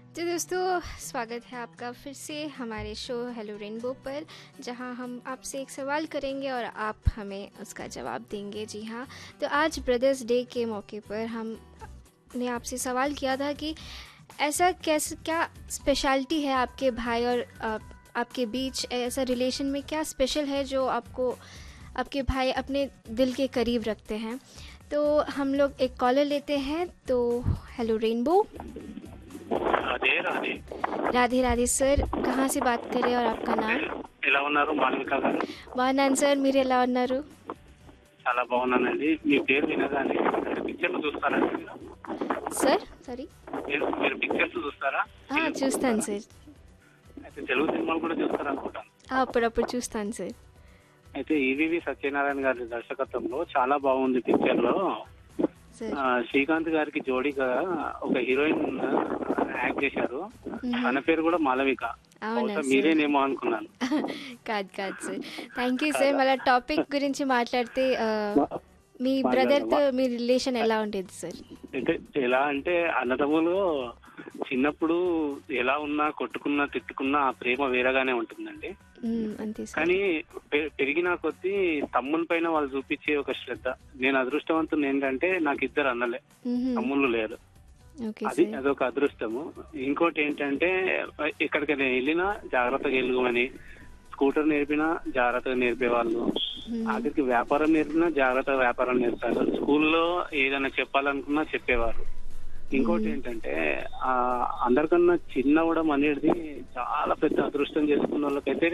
तो दोस्तों स्वागत है आपका फिर से हमारे शो हेलो रेनबो पर, जहां हम आपसे एक सवाल करेंगे और आप हमें उसका जवाब देंगे। जी हाँ, तो आज ब्रदर्स डे के मौके पर हमने आपसे सवाल किया था कि ऐसा कैसे क्या स्पेशलिटी है आपके भाई और आपके बीच, ऐसा रिलेशन में क्या स्पेशल है जो आपको आपके भाई अपने दिल के करीब रखते हैं। तो हम लोग एक कॉलर लेते हैं। तो hello rainbow. Radhe Radhe Radhe Radhe sir, कहाँ से बात कर रहे हैं और आपका नाम? ఎలా ఉన్నారు మాలవిక గారు? బాగున్నాను సార్, మీరు ఎలా ఉన్నారు? చాలా బాగున్నానండి. మీ పేరు వినగానే పిక్చర్లు చూస్తారా మీరు? Sir sorry. మీరు పిక్చర్స్ చూస్తారా? చూస్తాను సార్. అయితే తెలుగు సినిమాలు కూడా చూస్తారా అనుకుంటాను. అప్పుడప్పుడు చూస్తాను సార్. అయితే ఈవీవి సత్యనారాయణ గారి దర్శకత్వంలో చాలా బాగుంది పిక్చర్ లో. సార్ శ్రీకాంత్ గారికి జోడీగా ఒక హీరోయిన్ యాక్ట్ చేశారు. తన పేరు కూడా మాలవిక. అవునా బహుశా సార్? మీరేనేమో అనుకున్నాను. కాదు కాదు సార్. Thank you sir. మళ్ళీ టాపిక్ గురించి మాట్లాడితే మీ బ్రదర్తో మీ రిలేషన్ ఎలా ఉండేది సార్? అంటే ఎలా అంటే అన్నదమ్ములు చిన్నప్పుడు ఎలా ఉన్నా కొట్టుకున్నా తిట్టుకున్నా ఆ ప్రేమ వేరేగానే ఉంటుందండి. అంతే సార్. కానీ పెరిగిన కొద్దీ తమ్ముని పైన వాళ్ళు చూపించే ఒక శ్రద్ధ. నేను అదృష్టవంతుని ఏంటంటే నాకు ఇద్దరు అన్నలే, తమ్ముళ్ళు లేరు. ఓకే అది సార్. అదొక అదృష్టము. ఇంకోటి ఏంటంటే ఎక్కడికైనా వెళ్ళినా జాగ్రత్తగా వెళ్ళమని, స్కూటర్ నేర్పినా జాగ్రత్తగా నేర్పేవాళ్ళు. ఆఖరికి వ్యాపారం నేర్పినా జాగ్రత్తగా వ్యాపారం నేర్పారు. స్కూల్లో ఏదైనా చెప్పాలనుకున్నా చెప్పేవారు. ఇంకోటి ఏంటంటే అందరికన్నా చిన్నవడం అనేది చాలా పెద్ద అదృష్టం చేసుకున్న వాళ్ళకైతే